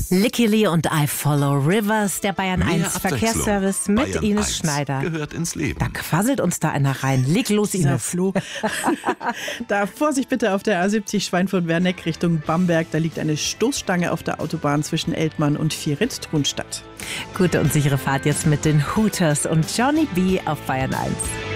Licky Lee und I Follow Rivers, der Bayern 1 Verkehrsservice mit Bayern Ines 1 Schneider. Gehört ins Leben. Da quasselt uns da einer rein. Leg los, Ines. Flo. Da Vorsicht bitte auf der A70 Schweinfurt-Werneck Richtung Bamberg. Da liegt eine Stoßstange auf der Autobahn zwischen Eltmann und Vieritt-Trunstadt. Gute und sichere Fahrt jetzt mit den Hooters und Johnny B. auf Bayern 1.